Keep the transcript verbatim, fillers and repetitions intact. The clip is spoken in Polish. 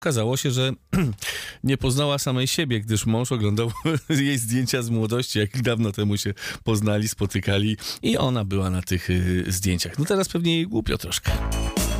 Okazało się, że nie poznała samej siebie, gdyż mąż oglądał jej zdjęcia z młodości, jak dawno temu się poznali, spotykali i ona była na tych y, zdjęciach. No teraz pewnie jej głupio troszkę.